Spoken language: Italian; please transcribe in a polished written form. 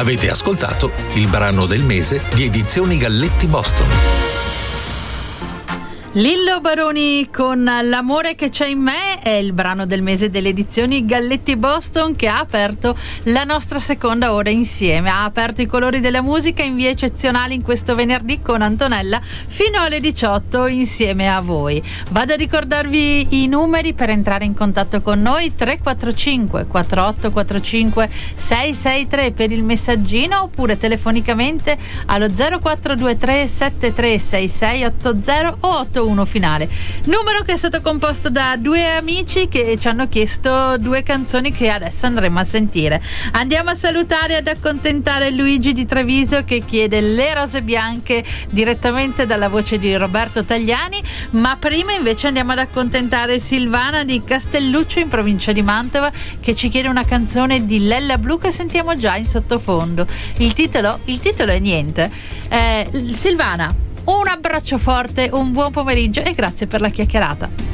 Avete ascoltato il brano del mese di Edizioni Galletti Boston. Lillo Baroni con L'amore che c'è in me è il brano del mese delle edizioni Galletti Boston, che ha aperto la nostra seconda ora insieme. Ha aperto i colori della musica in vie eccezionali in questo venerdì con Antonella fino alle 18 insieme a voi. Vado a ricordarvi i numeri per entrare in contatto con noi: 345 4845 663 per il messaggino, oppure telefonicamente allo 0423 736680 o 81 finale, numero che è stato composto da due amici che ci hanno chiesto due canzoni che adesso andremo a sentire. Andiamo a salutare e ad accontentare Luigi di Treviso, che chiede Le rose bianche direttamente dalla voce di Roberto Tagliani, ma prima invece andiamo ad accontentare Silvana di Castelluccio in provincia di Mantova, che ci chiede una canzone di Lella Blu che sentiamo già in sottofondo. Il titolo è niente. Silvana, un abbraccio forte, un buon pomeriggio e grazie per la chiacchierata.